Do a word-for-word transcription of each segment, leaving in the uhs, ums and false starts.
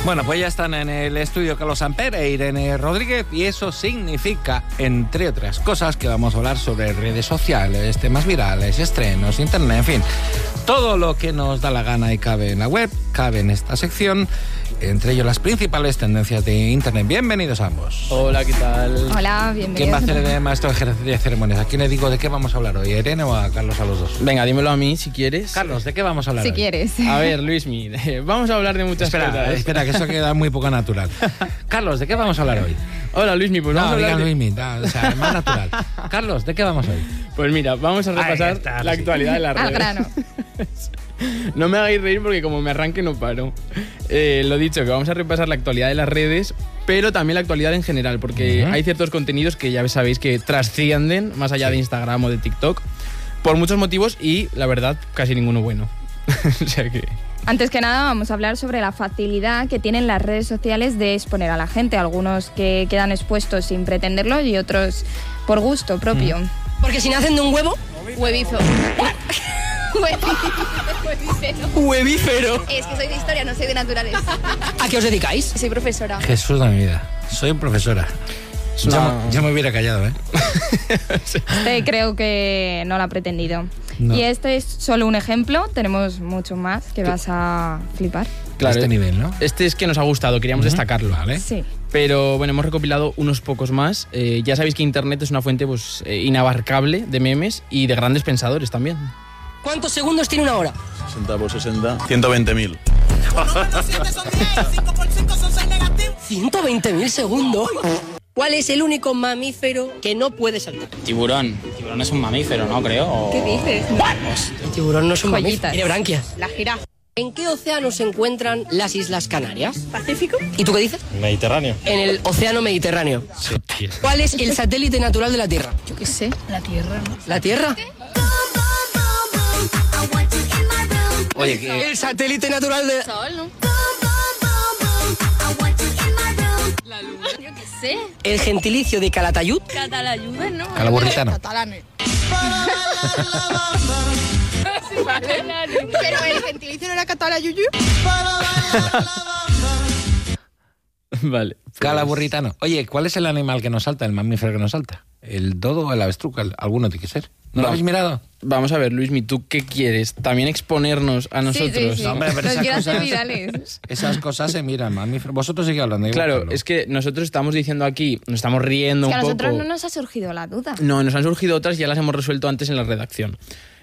Bueno, pues ya están en el estudio Carlos Samper e Irene Rodríguez y eso significa, entre otras cosas, que vamos a hablar sobre redes sociales, temas virales, estrenos, internet, en fin. Todo lo que nos da la gana y cabe en la web, cabe en esta sección, entre ellos las principales tendencias de internet. Bienvenidos a ambos. Hola, ¿qué tal? Hola, bienvenidos. ¿Quién va a hacer de maestro de ceremonias? ¿A quién le digo de qué vamos a hablar hoy? ¿A Irene o a Carlos, a los dos? Venga, dímelo a mí si quieres. Carlos, ¿de qué vamos a hablar Si hoy? quieres. A ver, Luismi, vamos a hablar de muchas Espera, cosas. espera, que eso queda muy poco natural. Carlos, ¿de qué vamos a hablar hoy? Hola, Luismi, pues vamos No, a hablar diga de... Luismi, no, o sea, más natural. Carlos, ¿de qué vamos hoy? Pues mira, vamos a repasar está, la sí. actualidad de las redes. Al grano. No me hagáis reír porque como me arranque no paro. Eh, lo dicho, que vamos a repasar la actualidad de las redes, pero también la actualidad en general, porque Uh-huh. hay ciertos contenidos que ya sabéis que trascienden más allá Sí. de Instagram o de TikTok, por muchos motivos y, la verdad, casi ninguno bueno. O sea que... Antes que nada vamos a hablar sobre la facilidad que tienen las redes sociales de exponer a la gente. Algunos que quedan expuestos sin pretenderlo y otros por gusto propio. Mm. Porque si nacen de un huevo, Huevizo. Huevífero. ¡Huevífero! Es que soy de historia, no soy de naturales. ¿a qué os dedicáis? Soy profesora. Jesús de mi vida, soy profesora. No. Ya, ya me hubiera callado, ¿eh? Este creo que no lo ha pretendido. No. Y este es solo un ejemplo, tenemos mucho más que vas a flipar. Claro, Este nivel, ¿no? Este es que nos ha gustado, queríamos Ujú. destacarlo. Vale. Sí. Pero bueno, hemos recopilado unos pocos más. Eh, ya sabéis que Internet es una fuente pues, eh, inabarcable de memes y de grandes pensadores también. ¿Cuántos segundos tiene una hora? sesenta por sesenta, ciento veinte mil. ciento veinte mil segundos. ¿Cuál es el único mamífero que no puede saltar? Tiburón. Tiburón es un mamífero, ¿no? Creo. o- ¿Qué dices? El tiburón no es un mamífero, Joyitas. tiene branquias. La jirafa. ¿En qué océano se encuentran las Islas Canarias? ¿Pacífico? ¿Y tú qué dices? Mediterráneo. En el océano Mediterráneo. ¿Cuál es el satélite natural de la Tierra? Yo qué sé. La tierra. ¿La Tierra? Oye, que... El satélite natural de... Sol, ¿no? La luna. Yo qué sé. El gentilicio de Calatayud. Catalayuda, ¿no? Calaburritano. Catalanes. Sí, vale. Pero el gentilicio no era catalayuyu. Vale. pues- Calaburritano. Oye, ¿cuál es el animal que nos salta, el mamífero que nos salta? ¿El dodo o el avestruz? ¿Cuál- Alguno tiene que ser. ¿No lo Va. habéis mirado? Vamos a ver, Luismi, ¿tú qué quieres? ¿También exponernos a nosotros? Sí, sí, sí. No, hombre, pero Los esas quiero hacer cosas- virales. Esas cosas se miran, mamífero. Vosotros seguís hablando. yo Claro, hablo. es que nosotros estamos diciendo aquí, nos estamos riendo Es que a un nosotros poco. no nos ha surgido la duda. No, nos han surgido otras y ya las hemos resuelto antes en la redacción.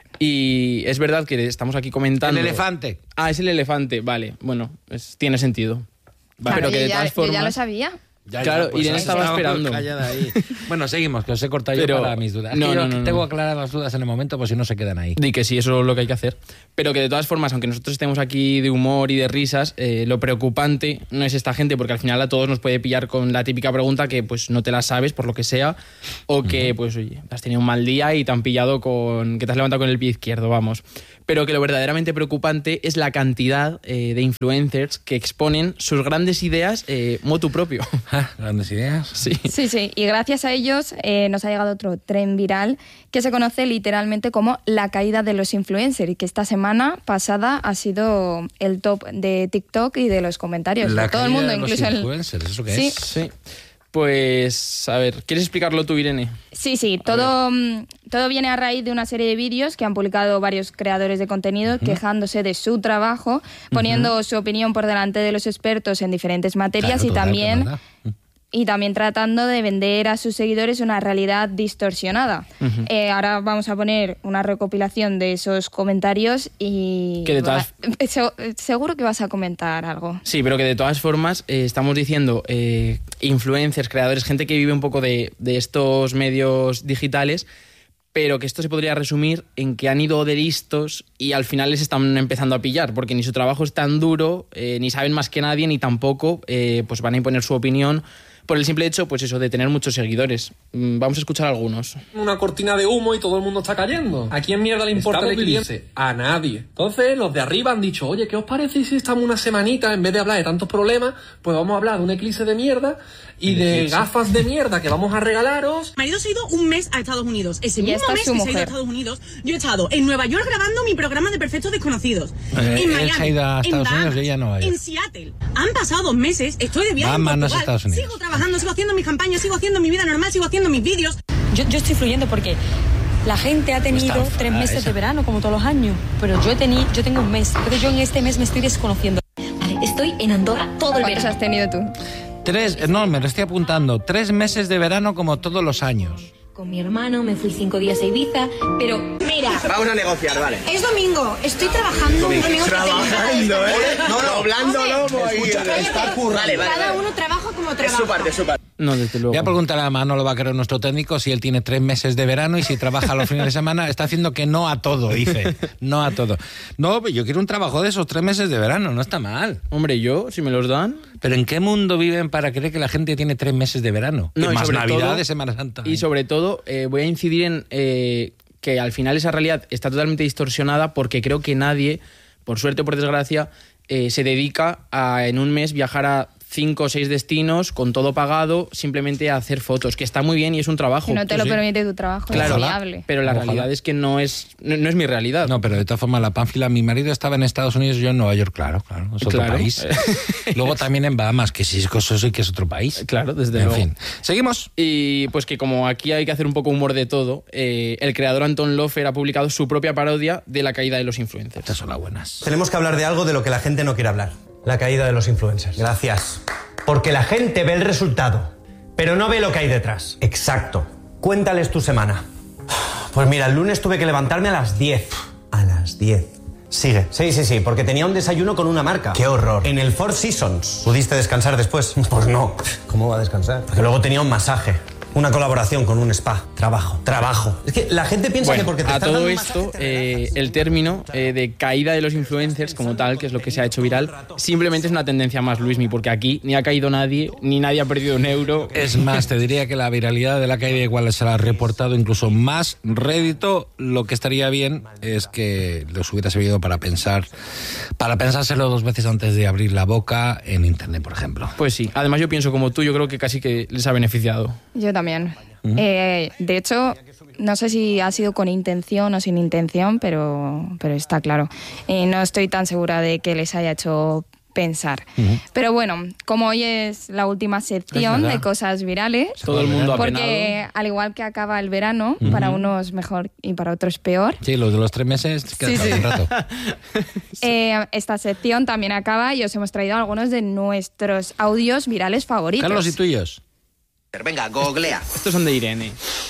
Y es verdad que estamos aquí comentando... El elefante. Ah, es el elefante, vale. Bueno, es- tiene sentido. Claro, pero que yo de ya, todas yo formas... ya lo sabía. Ya, Claro, ya, pues Irene ahí estaba esperando. callada ahí. Bueno, seguimos, que os he cortado Pero- yo para mis dudas. no, Yo no, no, tengo no. aclaradas las dudas en el momento, pues si no se quedan ahí. Di que sí, eso es lo que hay que hacer. Pero que de todas formas, aunque nosotros estemos aquí de humor y de risas, eh, lo preocupante no es esta gente, porque al final a todos nos puede pillar con la típica pregunta que pues no te la sabes por lo que sea, o que pues oye, has tenido un mal día y te han pillado con que te has levantado con el pie izquierdo, vamos. Pero que lo verdaderamente preocupante es la cantidad eh, de influencers que exponen sus grandes ideas eh, motu propio. Ah, grandes ideas. Sí. Sí, sí, y gracias a ellos eh, nos ha llegado otro tren viral que se conoce literalmente como la caída de los influencers y que esta semana pasada ha sido el top de TikTok y de los comentarios. La de todo el caída mundo, de los incluso el... influencers, ¿eso qué Sí. es? Sí. Pues, a ver, ¿quieres explicarlo tú, Irene? Sí, sí, todo, mm, todo viene a raíz de una serie de vídeos que han publicado varios creadores de contenido quejándose de su trabajo, poniendo su opinión por delante de los expertos en diferentes materias Claro, y total, también... que manda. y también tratando de vender a sus seguidores una realidad distorsionada. Ujú. Eh, ahora vamos a poner una recopilación de esos comentarios y... Que de todas- va- se- seguro que vas a comentar algo. Sí, pero que de todas formas eh, estamos diciendo eh, influencers, creadores, gente que vive un poco de, de estos medios digitales, pero que esto se podría resumir en que han ido de listos y al final les están empezando a pillar, porque ni su trabajo es tan duro, eh, ni saben más que nadie, ni tampoco eh, pues van a imponer su opinión por el simple hecho, pues eso, de tener muchos seguidores. Mm, Vamos a escuchar algunos. Una cortina de humo y todo el mundo está cayendo. ¿A quién mierda le importa el eclipse? A nadie. Entonces, los de arriba han dicho, oye, ¿qué os parece si estamos una semanita, en vez de hablar de tantos problemas, pues vamos a hablar de un eclipse de mierda y de gafas de mierda que vamos a regalaros? Mi marido se ha ido un mes a Estados Unidos. Ese Y mismo esta mes es su que se ha ido a mujer. Estados Unidos, yo he estado en Nueva York grabando mi programa de Perfectos Desconocidos. Eh, en él Miami, se ha ido a en Estados Unidos Bahamas, y ella a Nueva York. en Seattle. Han pasado dos meses, estoy de viaje Bahamas en no es Portugal. Estados Unidos. Sigo trabajando, sigo haciendo mis campañas, sigo haciendo mi vida normal, sigo haciendo mis vídeos. Yo, yo estoy fluyendo porque la gente ha tenido Está tres meses esa. de verano, como todos los años, pero yo, he teni- yo tengo un mes. Entonces yo en este mes me estoy desconociendo. Vale, estoy en Andorra todo el ¿Cuántos verano. has tenido tú? Tres, no, me lo estoy apuntando. Tres meses de verano como todos los años. Con mi hermano me fui cinco días a Ibiza, pero mira, Vamos a negociar, vale. Es domingo, estoy trabajando. un domingo Trabajando, ¿eh? No, no, doblando lomo. Está currando. Vale, vale, Cada vale. uno trabaja como Es trabaja. su parte, es su parte. No, desde luego. Voy a preguntar a Manolo Vaquero, nuestro técnico, si él tiene tres meses de verano y si trabaja los fines de semana. Está haciendo que no a todo, dice. No a todo. No, pero yo quiero un trabajo de esos tres meses de verano, no está mal. Hombre, yo, si me los dan... Pero ¿en qué mundo viven para creer que la gente tiene tres meses de verano? No, Que y más sobre Navidad todo- de Semana Santa. Y sobre todo, eh, voy a incidir en eh, que al final esa realidad está totalmente distorsionada porque creo que nadie, por suerte o por desgracia, eh, se dedica a en un mes viajar a cinco o seis destinos con todo pagado, simplemente a hacer fotos, que está muy bien y es un trabajo. Si no te Pues lo sí. permite tu trabajo, Claro, es viable. pero la Ojalá. realidad es que no es, no, no es mi realidad. No, pero de todas formas, la Pánfila, mi marido estaba en Estados Unidos y yo en Nueva York, claro, claro, es otro Claro. país. Luego también en Bahamas, que sí, eso sí que es otro país. Claro, desde En luego. fin, seguimos. Y pues que como aquí hay que hacer un poco humor de todo, eh, el creador Anton Lofer ha publicado su propia parodia de la caída de los influencers. Estas son las buenas. Tenemos que hablar de algo de lo que la gente no quiere hablar. La caída de los influencers. Gracias. Porque la gente ve el resultado, pero no ve lo que hay detrás. Exacto. Cuéntales tu semana. Pues mira, el lunes tuve que levantarme a las diez. A las diez. Sigue. Sí, sí, sí, porque tenía un desayuno con una marca. ¡Qué horror! En el Four Seasons. ¿Pudiste descansar después? Pues no. ¿Cómo va a descansar? Porque luego tenía un masaje. Una colaboración con un spa. Trabajo. Trabajo. Es que la gente piensa Bueno, que porque te a están todo dando un esto, masaje te eh, el término eh, de caída de los influencers como tal, que es lo que se ha hecho viral, simplemente es una tendencia más, Luismi, porque aquí ni ha caído nadie, ni nadie ha perdido un euro. Es más, te diría que la viralidad de la caída igual se la ha reportado incluso más rédito. Lo que estaría bien es que les hubiera servido para pensar, para pensárselo dos veces antes de abrir la boca en internet, por ejemplo. Pues sí, además yo pienso como tú, yo creo que casi que les ha beneficiado. Yo también. Eh, de hecho, no sé si ha sido con intención o sin intención, pero, pero está claro. Eh, no estoy tan segura de que les haya hecho pensar. Uh-huh. Pero bueno, como hoy es la última sección Es verdad. de cosas virales, Todo el mundo porque al igual que acaba el verano, para unos mejor y para otros peor, Sí, los de los tres meses, queda Sí, todo sí. el rato. eh, esta sección también acaba y os hemos traído algunos de nuestros audios virales favoritos. Carlos, ¿y tuyos? Venga, googlea. Estos son de Irene.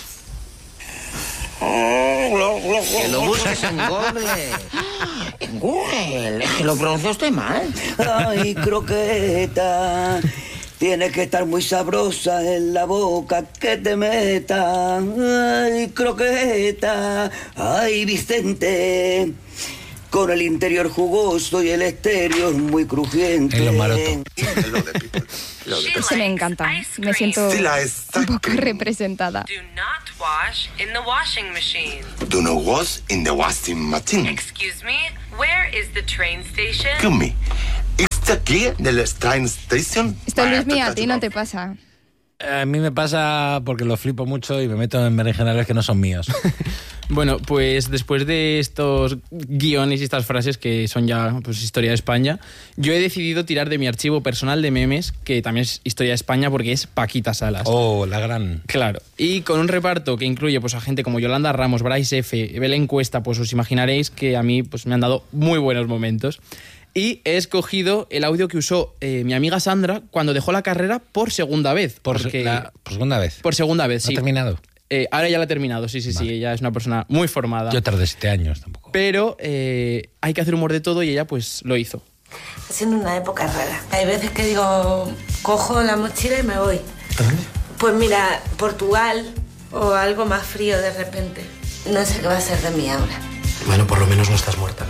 Que lo busques en Google. En Google. Es que lo pronuncia usted mal. Ay, croqueta, tiene que estar muy sabrosa en la boca que te meta. Ay, croqueta, ay, Vicente, con el interior jugoso y el exterior muy crujiente. En lo maroto. Se me encanta. Me siento un poco representada. Do not wash in the washing machine. Do not wash in the washing machine. Excuse me, where is the train station? Excuse me. It's the key del train station. Esto, Luismi, a ti no te pasa. A mí me pasa porque lo flipo mucho y me meto en berenjenales que no son míos. Bueno, pues después de estos guiones y estas frases que son ya pues historia de España, yo he decidido tirar de mi archivo personal de memes, que también es historia de España porque es Paquita Salas. Oh, la gran. Claro. Y con un reparto que incluye pues a gente como Yolanda Ramos, Bryce F, Belén Cuesta, pues os imaginaréis que a mí pues me han dado muy buenos momentos. Y he escogido el audio que usó eh, mi amiga Sandra cuando dejó la carrera por segunda vez. Por, porque, la- por segunda vez. por segunda vez, ¿No sí. ha terminado? Eh, ahora ya la ha terminado, sí, sí, Vale. sí. Ella es una persona muy formada. Yo tardé siete años tampoco. Pero eh, hay que hacer humor de todo y ella pues lo hizo. Está siendo una época rara. Hay veces que digo, cojo la mochila y me voy. Pues mira, Portugal o algo más frío de repente. No sé qué va a ser de mí ahora. Bueno, por lo menos no estás muerta, ¿no?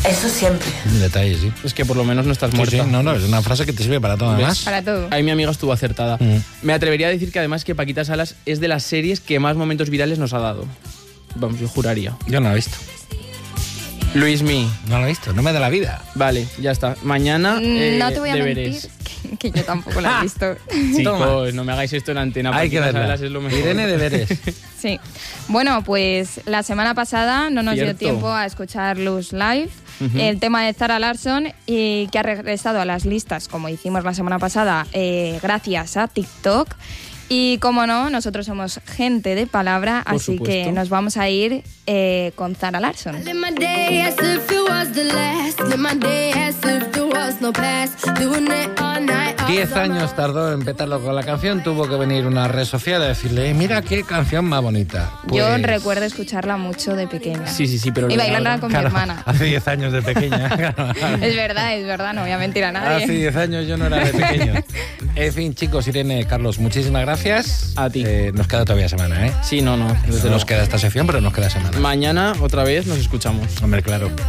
Eso siempre. Un detalle, sí. Es que por lo menos no estás Sí, muerta. sí, no, no, es una frase que te sirve para todo, ¿Ves? además. Para todo. Ahí mi amiga estuvo acertada. Mm. Me atrevería a decir que además que Paquita Salas es de las series que más momentos virales nos ha dado. Vamos, yo juraría. Yo no lo he visto. Luismi. No lo he visto, no me da la vida. Vale, ya está. Mañana eh, No te voy a deberes. mentir que, que yo tampoco la he visto. Chicos, no me hagáis esto en antena. Hay que Paquita verla. Salas es lo mejor. Irene, deberes. Sí. Bueno, pues la semana pasada no nos dio Cierto. tiempo a escuchar Luz Live. Ujú. El tema de Zara Larsson, y que ha regresado a las listas, como hicimos la semana pasada, eh, gracias a TikTok. Y como no, nosotros somos gente de palabra, Por así supuesto. que nos vamos a ir eh, con Zara Larsson. Diez años tardó en petarlo con la canción, tuvo que venir una red social a decirle, "Eh, mira qué canción más bonita". Yo Pues, recuerdo escucharla mucho de pequeña. Sí, sí, sí, pero... Y lo de bailarla ahora- con claro, mi hermana. hace diez años de pequeña. claro. Es verdad, es verdad, no voy a mentir a nadie. Hace diez años yo no era de pequeño. En fin, chicos, Irene, Carlos, muchísimas gracias. A ti. Eh, nos queda todavía semana, ¿eh? Sí, no, no. Desde Nos luego. queda esta sección, pero nos queda semana. Mañana otra vez nos escuchamos. Hombre, claro.